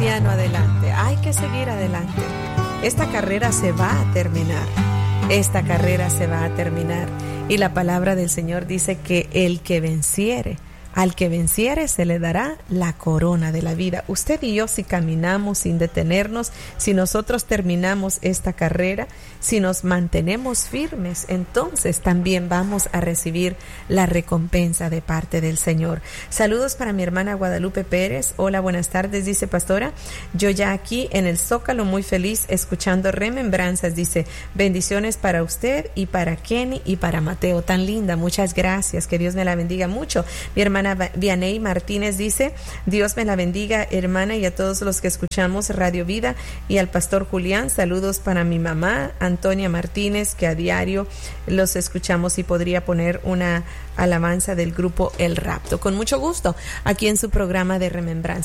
cristiano adelante, hay que seguir adelante. Esta carrera se va a terminar. Esta carrera se va a terminar. Y la palabra del Señor dice que el que venciere, al que venciere se le dará la corona de la vida. Usted y yo, si caminamos sin detenernos, si nosotros terminamos esta carrera, si nos mantenemos firmes, entonces también vamos a recibir la recompensa de parte del Señor. Saludos para mi hermana Guadalupe Pérez. Hola, buenas tardes, dice pastora. Yo ya aquí en el Zócalo muy feliz escuchando Remembranzas, dice, bendiciones para usted y para Kenny y para Mateo. Tan linda, muchas gracias, que Dios me la bendiga mucho. Mi hermana Vianey Martínez dice, Dios me la bendiga, hermana, y a todos los que escuchamos Radio Vida, y al pastor Julián. Saludos para mi mamá Antonia Martínez, que a diario los escuchamos, y podría poner una alabanza del grupo El Rapto. Con mucho gusto, aquí en su programa de Remembranza.